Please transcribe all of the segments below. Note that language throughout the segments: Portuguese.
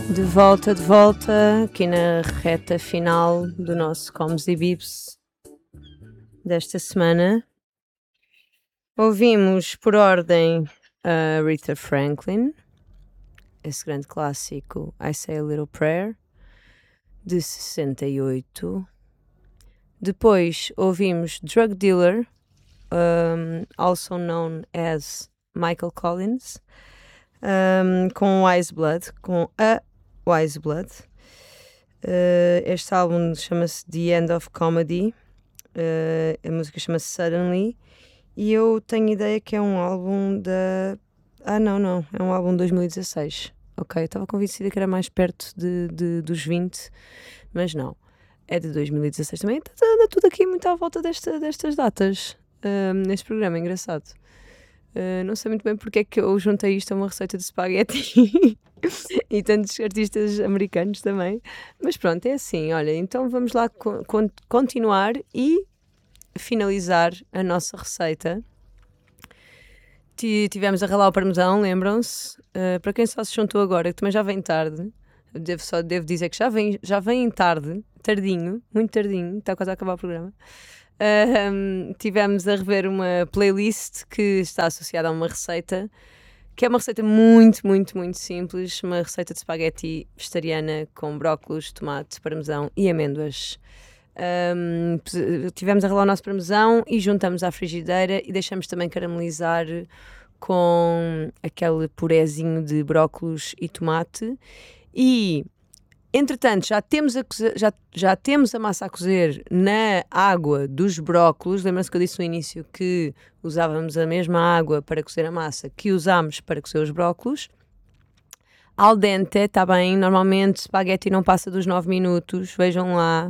De volta, aqui na reta final do nosso Comes e Bibs desta semana. Ouvimos por ordem a Aretha Franklin, esse grande clássico I Say a Little Prayer, de 68. Depois ouvimos Drug Dealer, also known as Michael Collins, com Wise Blood, com a Wise Blood. Este álbum chama-se The End of Comedy, a música chama-se Suddenly, e eu tenho ideia que é um álbum da... não, é um álbum de 2016. Ok, estava convencida que era mais perto dos 20, mas não, é de 2016 também. Anda tudo aqui muito à volta destas datas, neste programa, engraçado. Não sei muito bem porque é que eu juntei isto a uma receita de spaghetti e tantos artistas americanos também, mas pronto, é assim. Olha, então vamos lá continuar e finalizar a nossa receita. Tivemos a ralar o parmesão, lembram-se? Para quem só se juntou agora, que também já vem tarde, devo dizer que já vem tarde, tardinho, muito tardinho, está quase a acabar o programa. Tivemos a rever uma playlist que está associada a uma receita, que é uma receita muito, muito, muito simples, uma receita de spaghetti vegetariana com brócolos, tomate, parmesão e amêndoas. Tivemos a ralar o nosso parmesão e juntamos à frigideira e deixamos também caramelizar com aquele purezinho de brócolos e tomate. E entretanto, já temos a massa a cozer na água dos brócolos. Lembra-se que eu disse no início que usávamos a mesma água para cozer a massa que usámos para cozer os brócolos. Al dente, está bem, normalmente spaghetti não passa dos 9 minutos, vejam lá,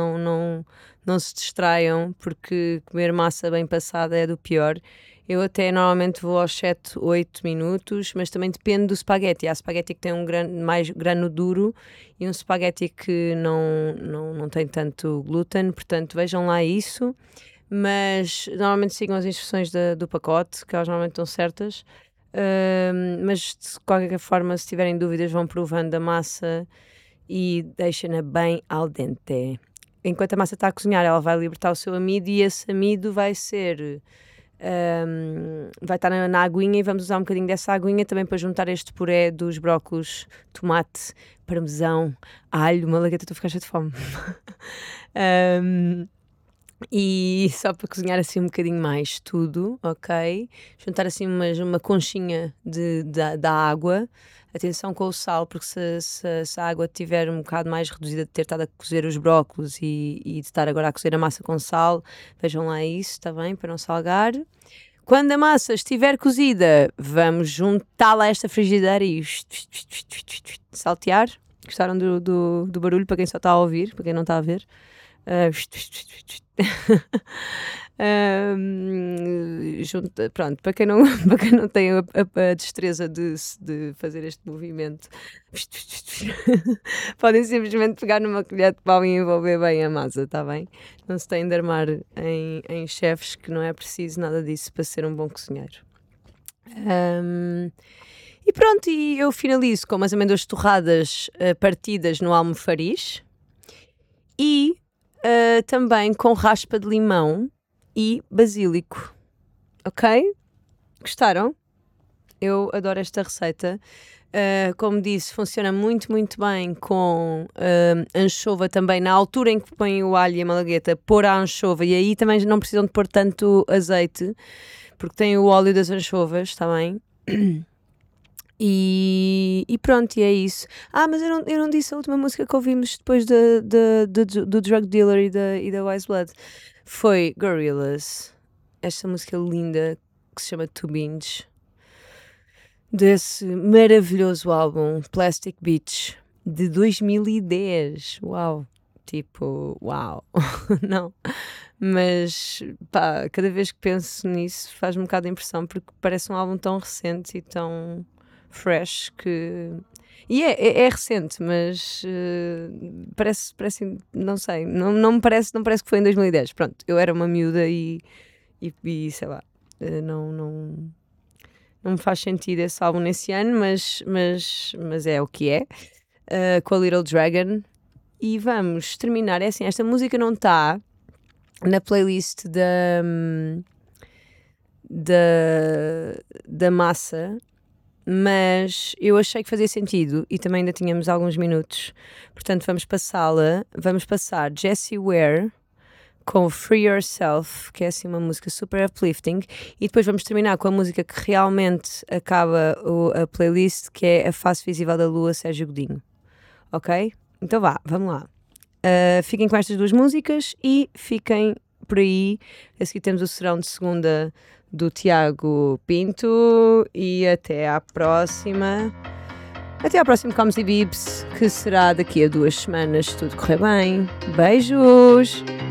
não se distraiam, porque comer massa bem passada é do pior. Eu até normalmente vou aos 7, 8 minutos, mas também depende do spaghetti. Há spaghetti que tem mais grano duro e um spaghetti que não tem tanto glúten, portanto vejam lá isso. Mas normalmente sigam as instruções do pacote, que elas normalmente estão certas. Mas de qualquer forma, se tiverem dúvidas, vão provando a massa e deixem-na bem al dente. Enquanto a massa está a cozinhar, ela vai libertar o seu amido e esse amido vai ser... vai estar na aguinha e vamos usar um bocadinho dessa aguinha também para juntar este puré dos brócolos, tomate, parmesão, alho, malagueta, estou a ficar cheia de fome. E só para cozinhar assim um bocadinho mais tudo, ok? Juntar assim uma conchinha da água. Atenção com o sal, porque se a água estiver um bocado mais reduzida de ter estado a cozer os brócolos e de estar agora a cozer a massa com sal, vejam lá isso, está bem? Para não salgar. Quando a massa estiver cozida, vamos juntá-la a esta frigideira e saltear. Gostaram do barulho para quem só está a ouvir, para quem não está a ver? Pronto, para quem não tem a destreza de fazer este movimento, podem simplesmente pegar numa colher de pau e envolver bem a massa, está bem? Não se tem de armar em chefes, que não é preciso nada disso para ser um bom cozinheiro. E pronto, e eu finalizo com umas amêndoas torradas partidas no almofariz e também com raspa de limão e basílico. Ok? Gostaram? Eu adoro esta receita. Como disse, funciona muito, muito bem com anchova também. Na altura em que põem o alho e a malagueta, pôr a anchova, e aí também não precisam de pôr tanto azeite, porque tem o óleo das anchovas, está bem? E pronto, e é isso. Mas eu não disse a última música que ouvimos depois do Drug Dealer e da Wise Blood. Foi Gorillaz. Esta música linda que se chama To Binge. Desse maravilhoso álbum Plastic Beach de 2010. Uau! Tipo, uau! Não. Mas, pá, cada vez que penso nisso faz-me um bocado de impressão, porque parece um álbum tão recente e tão fresh que... E é recente, mas parece, não sei, não me parece que foi em 2010. Pronto, eu era uma miúda e sei lá, não me faz sentido esse álbum nesse ano, mas é o que é. com a Little Dragon. E vamos terminar, é assim, esta música não está na playlist da massa, mas eu achei que fazia sentido e também ainda tínhamos alguns minutos, portanto vamos passar Jessie Ware com Free Yourself, que é assim uma música super uplifting, e depois vamos terminar com a música que realmente acaba a playlist, que é A Face Visível da Lua, Sérgio Godinho. Ok? Então vamos lá. Fiquem com estas duas músicas e fiquem por aí. A seguir temos o serão de segunda do Tiago Pinto e até à próxima. Até ao próximo Comes e Bibs, que será daqui a 2 semanas, se tudo correr bem. Beijos!